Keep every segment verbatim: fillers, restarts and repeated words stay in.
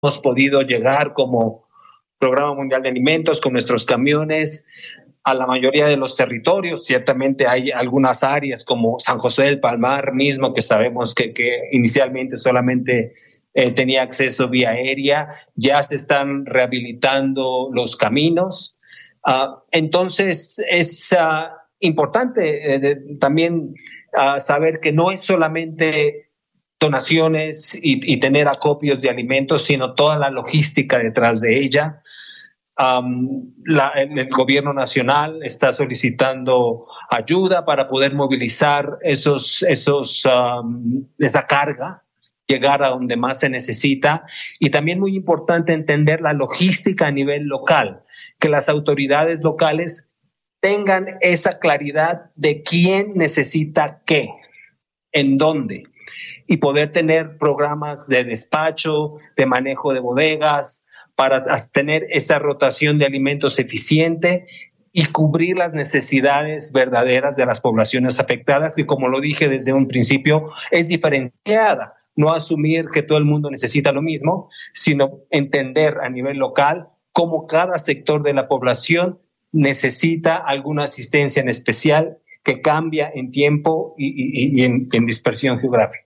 hemos podido llegar como Programa Mundial de Alimentos con nuestros camiones a la mayoría de los territorios. Ciertamente hay algunas áreas como San José del Palmar mismo, que sabemos que, que inicialmente solamente eh, tenía acceso vía aérea, ya se están rehabilitando los caminos. Uh, entonces es uh, importante eh, de, también uh, saber que no es solamente donaciones y, y tener acopios de alimentos, sino toda la logística detrás de ella. Um, la, el gobierno nacional está solicitando ayuda para poder movilizar esos, esos, um, esa carga, llegar a donde más se necesita. Y también muy importante entender la logística a nivel local, que las autoridades locales tengan esa claridad de quién necesita qué, en dónde, y poder tener programas de despacho, de manejo de bodegas, para tener esa rotación de alimentos eficiente y cubrir las necesidades verdaderas de las poblaciones afectadas, que como lo dije desde un principio, es diferenciada. No asumir que todo el mundo necesita lo mismo, sino entender a nivel local cómo cada sector de la población necesita alguna asistencia en especial que cambia en tiempo y, y, y en, en dispersión geográfica.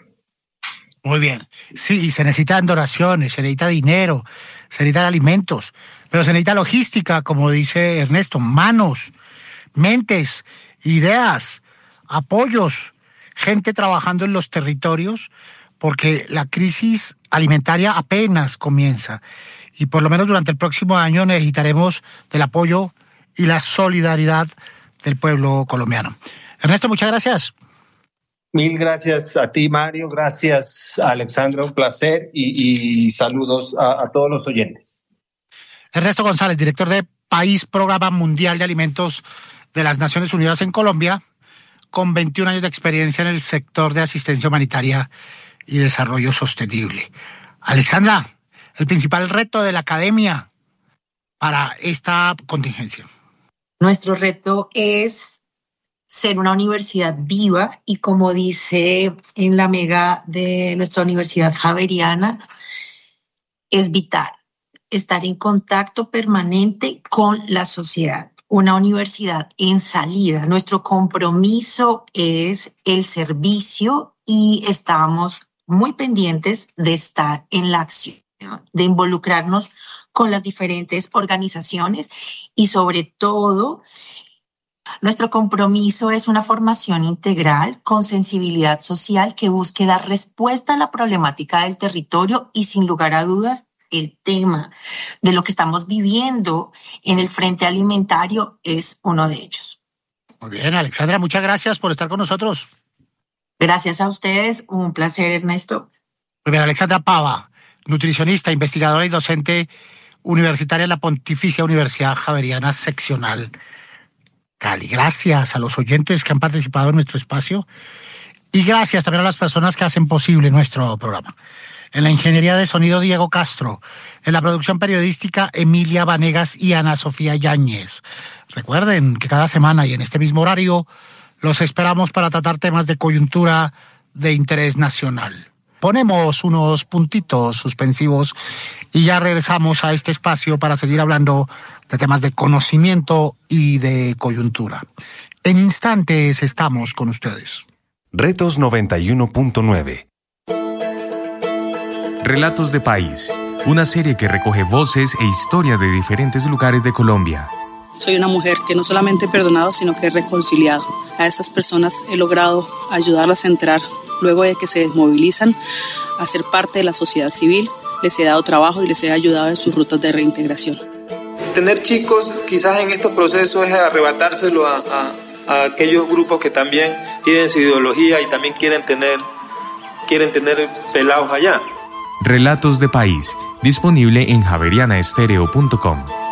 Muy bien. Sí, se necesitan donaciones, se necesita dinero, se necesitan alimentos, pero se necesita logística, como dice Ernesto, manos, mentes, ideas, apoyos, gente trabajando en los territorios, porque la crisis alimentaria apenas comienza y por lo menos durante el próximo año necesitaremos del apoyo y la solidaridad del pueblo colombiano. Ernesto, muchas gracias. Mil gracias a ti, Mario. Gracias, Alexandra. Un placer y, y saludos a, a todos los oyentes. Ernesto González, director de País Programa Mundial de Alimentos de las Naciones Unidas en Colombia, con veintiún años de experiencia en el sector de asistencia humanitaria y desarrollo sostenible. Alexandra, el principal reto de la academia para esta contingencia. Nuestro reto es ser una universidad viva y, como dice en la mega de nuestra Universidad Javeriana, es vital estar en contacto permanente con la sociedad. Una universidad en salida. Nuestro compromiso es el servicio y estamos muy pendientes de estar en la acción, de involucrarnos con las diferentes organizaciones y, sobre todo, nuestro compromiso es una formación integral con sensibilidad social que busque dar respuesta a la problemática del territorio y, sin lugar a dudas, el tema de lo que estamos viviendo en el frente alimentario es uno de ellos. Muy bien, Alexandra, muchas gracias por estar con nosotros. Gracias a ustedes, un placer, Ernesto. Muy bien, Alexandra Pava, nutricionista, investigadora y docente universitaria en la Pontificia Universidad Javeriana Seccional Cali. Gracias a los oyentes que han participado en nuestro espacio y gracias también a las personas que hacen posible nuestro programa. En la ingeniería de sonido, Diego Castro. En la producción periodística, Emilia Vanegas y Ana Sofía Yáñez. Recuerden que cada semana y en este mismo horario los esperamos para tratar temas de coyuntura de interés nacional. Ponemos unos puntitos suspensivos y ya regresamos a este espacio para seguir hablando de temas de conocimiento y de coyuntura. En instantes estamos con ustedes. Retos noventa y uno punto nueve. Relatos de País, una serie que recoge voces e historias de diferentes lugares de Colombia. Soy una mujer que no solamente he perdonado, sino que he reconciliado. A estas personas he logrado ayudarlas a entrar luego de que se desmovilizan a ser parte de la sociedad civil. Les he dado trabajo y les he ayudado en sus rutas de reintegración. Tener chicos quizás en estos procesos es arrebatárselo a, a, a aquellos grupos que también tienen su ideología y también quieren tener, quieren tener pelados allá. Relatos de País, disponible en javeriana estéreo punto com.